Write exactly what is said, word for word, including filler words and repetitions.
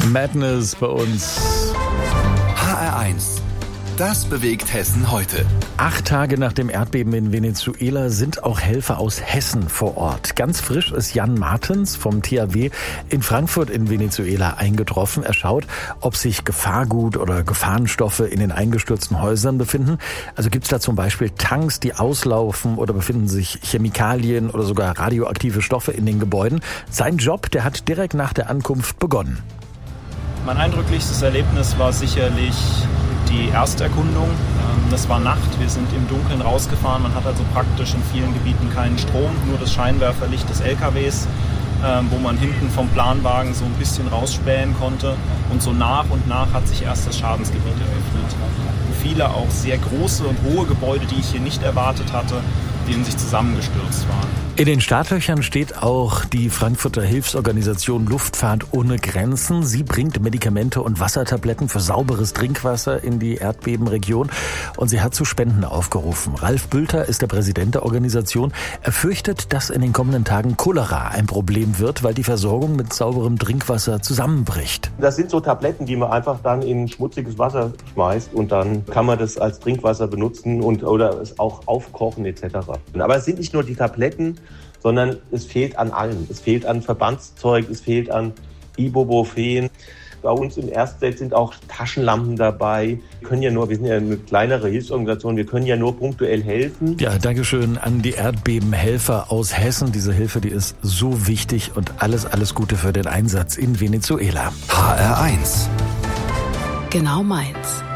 Madness bei uns. H R eins. Das bewegt Hessen heute. Acht Tage nach dem Erdbeben in Venezuela sind auch Helfer aus Hessen vor Ort. Ganz frisch ist Jan Martens vom T H W in Frankfurt in Venezuela eingetroffen. Er schaut, ob sich Gefahrgut oder Gefahrenstoffe in den eingestürzten Häusern befinden. Also gibt es da zum Beispiel Tanks, die auslaufen, oder befinden sich Chemikalien oder sogar radioaktive Stoffe in den Gebäuden. Sein Job, der hat direkt nach der Ankunft begonnen. Mein eindrücklichstes Erlebnis war sicherlich die Ersterkundung. Das war Nacht, wir sind im Dunkeln rausgefahren. Man hat also praktisch in vielen Gebieten keinen Strom, nur das Scheinwerferlicht des L K Ws, wo man hinten vom Planwagen so ein bisschen rausspähen konnte. Und so nach und nach hat sich erst das Schadensgebiet eröffnet. Viele auch sehr große und hohe Gebäude, die ich hier nicht erwartet hatte, die in sich zusammengestürzt waren. In den Startlöchern steht auch die Frankfurter Hilfsorganisation Luftfahrt ohne Grenzen. Sie bringt Medikamente und Wassertabletten für sauberes Trinkwasser in die Erdbebenregion und sie hat zu Spenden aufgerufen. Ralf Bülter ist der Präsident der Organisation. Er fürchtet, dass in den kommenden Tagen Cholera ein Problem wird, weil die Versorgung mit sauberem Trinkwasser zusammenbricht. Das sind so Tabletten, die man einfach dann in schmutziges Wasser schmeißt und dann kann man das als Trinkwasser benutzen und oder es auch aufkochen et cetera. Aber es sind nicht nur die Tabletten, sondern es fehlt an allem. Es fehlt an Verbandszeug, es fehlt an Ibuprofen. Bei uns im Erstset sind auch Taschenlampen dabei. Wir können ja nur, wir sind ja eine kleinere Hilfsorganisation, wir können ja nur punktuell helfen. Ja, Dankeschön an die Erdbebenhelfer aus Hessen. Diese Hilfe, die ist so wichtig und alles, alles Gute für den Einsatz in Venezuela. H R eins. Genau meins.